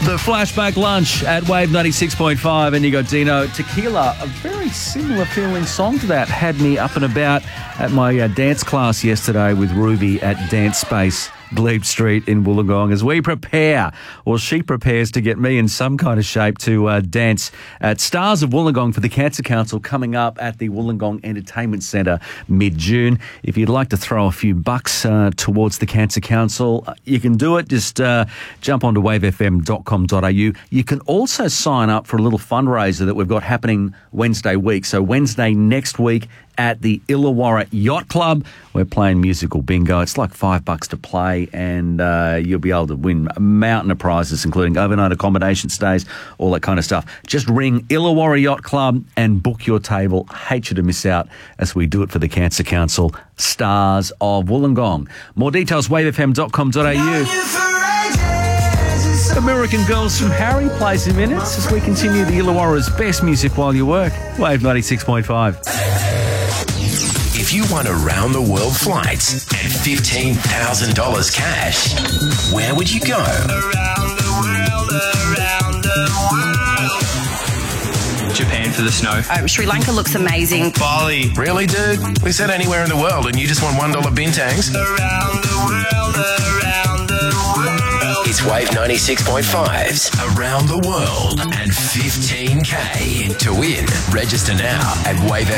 The Flashback Lunch at Wave 96.5, and you got Dino. Tequila, a very similar feeling song to that, had me up and about at my dance class yesterday with Ruby at Dance Space, Glebe Street in Wollongong, as we prepare, or she prepares, to get me in some kind of shape to dance at Stars of Wollongong for the Cancer Council coming up at the Wollongong Entertainment Centre mid-June. If you'd like to throw a few bucks towards the Cancer Council, you can do it. Just jump onto wavefm.com.au. You can also sign up for a little fundraiser that we've got happening Wednesday week. So Wednesday next week at the Illawarra Yacht Club, we're playing musical bingo. It's like $5 to play, and you'll be able to win a mountain of prizes, including overnight accommodation stays, all that kind of stuff. Just ring Illawarra Yacht Club and book your table. Hate you to miss out as we do it for the Cancer Council. Stars of Wollongong. More details, wavefm.com.au. American Girls from Harry plays in minutes as we continue the Illawarra's best music while you work. Wave 96.5. If you won around the world flights and $15,000 cash, where would you go? Around the world, around the world. Japan for the snow. Sri Lanka looks amazing. Bali. Really, dude? We said anywhere in the world and you just want $1 bintangs? Around the world, around the world. It's Wave 96.5's Around the World and 15K to win. Register now at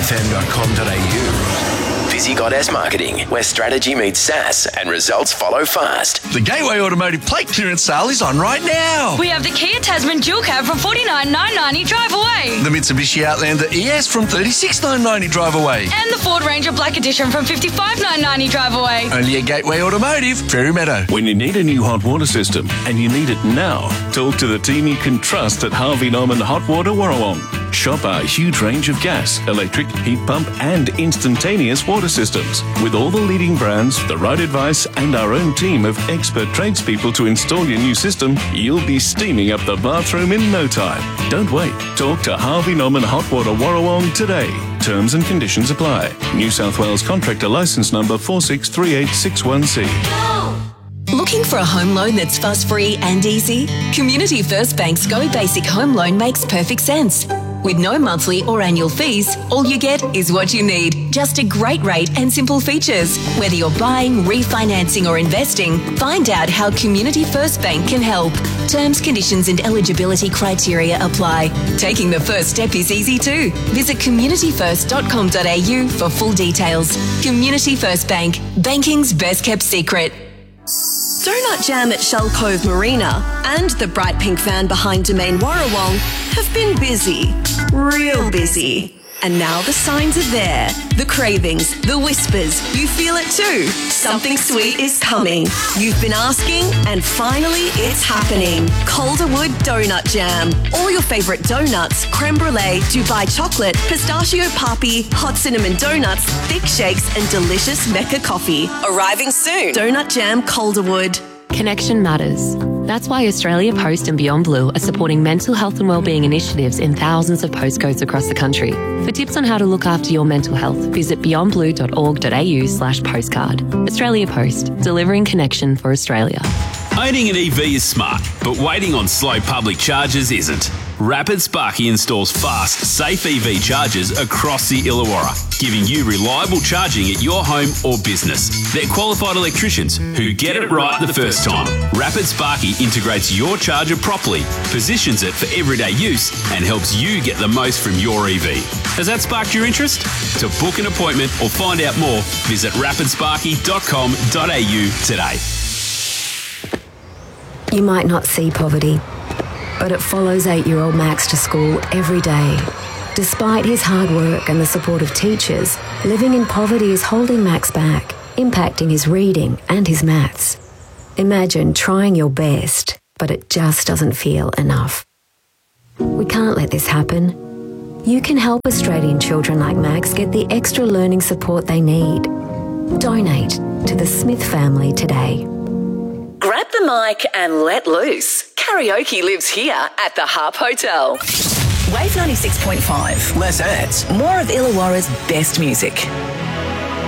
wavefm.com.au. Fizzy Goddess Marketing, where strategy meets SaaS and results follow fast. The Gateway Automotive plate clearance sale is on right now. We have the Kia Tasman dual cab from $49,990 drive away. The Mitsubishi Outlander ES from $36,990 drive away. And the Ford Ranger Black Edition from $55,990 drive away. Only at Gateway Automotive, Fairy Meadow. When you need a new hot water system and you need it now, talk to the team you can trust at Harvey Norman Hot Water Warrawong. Shop our huge range of gas, electric, heat pump and instantaneous water systems. With all the leading brands, the right advice and our own team of expert tradespeople to install your new system, you'll be steaming up the bathroom in no time. Don't wait. Talk to Harvey Norman Hot Water Warrawong today. Terms and conditions apply. New South Wales Contractor Licence Number 463861C. Looking for a home loan that's fuss-free and easy? Community First Bank's Go Basic Home Loan makes perfect sense. With no monthly or annual fees, all you get is what you need. Just a great rate and simple features. Whether you're buying, refinancing or investing, find out how Community First Bank can help. Terms, conditions and eligibility criteria apply. Taking the first step is easy too. Visit communityfirst.com.au for full details. Community First Bank, banking's best kept secret. Donut Jam at Shell Cove Marina and the bright pink van behind Domain Warrawong have been busy, real busy. And now the signs are there. The cravings, the whispers, you feel it too. Something sweet is coming. You've been asking and finally it's happening. Calderwood Donut Jam. All your favourite donuts, creme brulee, Dubai chocolate, pistachio papi, hot cinnamon donuts, thick shakes and delicious Mecca coffee. Arriving soon. Donut Jam Calderwood. Connection matters. That's why Australia Post and Beyond Blue are supporting mental health and wellbeing initiatives in thousands of postcodes across the country. For tips on how to look after your mental health, visit beyondblue.org.au/postcard. Australia Post, delivering connection for Australia. Owning an EV is smart, but waiting on slow public charges isn't. Rapid Sparky installs fast, safe EV chargers across the Illawarra, giving you reliable charging at your home or business. They're qualified electricians who get it right the first time. Rapid Sparky integrates your charger properly, positions it for everyday use, and helps you get the most from your EV. Has that sparked your interest? To book an appointment or find out more, visit rapidsparky.com.au today. You might not see poverty, but it follows 8-year-old Max to school every day. Despite his hard work and the support of teachers, living in poverty is holding Max back, impacting his reading and his maths. Imagine trying your best, but it just doesn't feel enough. We can't let this happen. You can help Australian children like Max get the extra learning support they need. Donate to the Smith family today. Grab the mic and let loose. Karaoke lives here at the Harp Hotel. Wave 96.5. Less ads. More of Illawarra's best music.